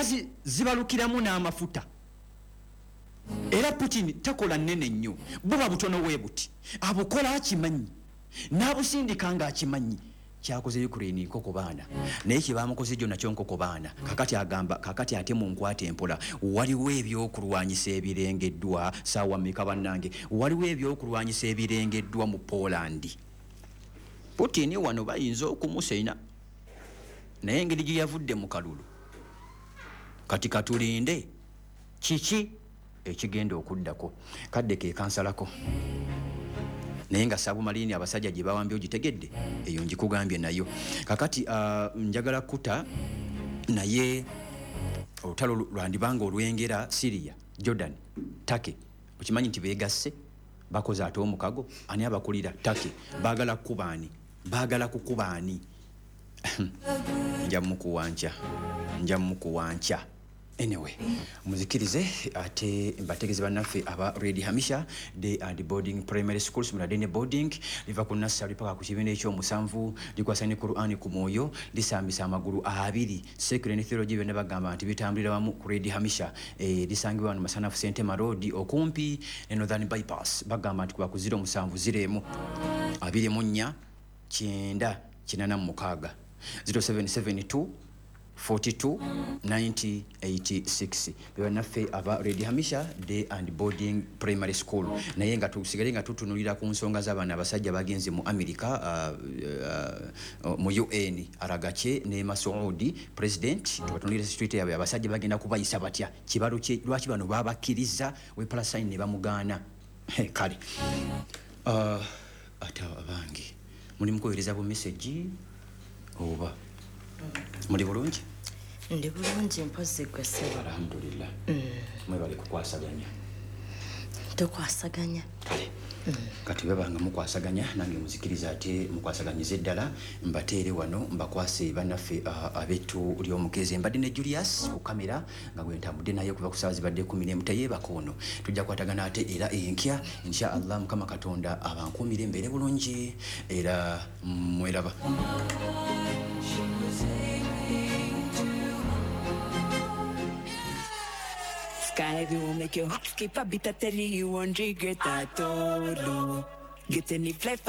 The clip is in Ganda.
zibalukiramu n'amafuta. Era Putin takola nnene nnyo, buba butono bwe buti. Abukola akimanyi, n'abusindika nga akimanyi. Kyakoze Ukraine nkoko baana, naye kye bamukoze jjo nakyo nkoko baana. Kakati ate mu nkwate empola, waliwo ebyokulwanyisa ebirengeddwa saawa mmeka bannange, waliwo ebyokulwanyisa ebirengeddwa mu Poland. Putin wano bayinza okumuseina, naye engeri gye yavudde mu kalulu. Kati katulinde kiki ekigenda okuddako. Kadde ke kansalako. Naye nga Sabumalini abasajja gye bawambye ogitegedde, eyo njikugambye nayo. Kakati njagala kuta naye olutalo lwandibanga olwengera Syria, Jordan, Turkey. Okimanyi nti beegasse bakoze ate omukago, ani abakulira Turkey, baagala kukubaani. Nja mukuwancha. Anyway, muzikirize ate mbategeze bannaffe aba Red Hamisha Day and Boarding Primary Schools muladene boarding liva ku nursery paka ku kibiina ekyomusanvu likwasa ne Qur'ani ku mwoyo lisambisa amagulu abiri secular theology bene bagamba nti bitambulira wamu ku Red Hamisha lisangibwa mu Masanafu Sentema Road okumpi ne Northern Bypass bagamba nti kuba ku 07 24 986 0772 42 90 86 bewa naffe aba Red Hamisha Day and Boarding Primary School. Naye nga tusigale nga tutunulira ku nsonga z'abaana abasajja bagenze mu America mu UN Aragache ne Masoudi President tutunulira street yawe abasajja bagenda kubayisa batya kibalo kye lwaki bano babakiriza we Palestine ne bamugana kale ata abangi muli mukohereza bu message oba muri bulungi? Ndi bulungi mpozi gwe sebo. Alhamdulillah. Mwebale kukwasaganya. Tukwasaganya. Kale. Kati bebanga mukwasaganya nange muzikiriza ate mukwasaganyize ddala mbateere wano mbakwase bannaffe abetu lyo mukeze mbadde ne Julius ku kamera nga gwe ntambudde naye kuva ku saawa zibadde 10 mutayeba kono tujja kwatagana ate era enkya insha Allah Mukama Katonda abankumire embeere bulungi era mweraba. Sky will make you hot, skip a bit of telly, you won't regret at all. Get any fly.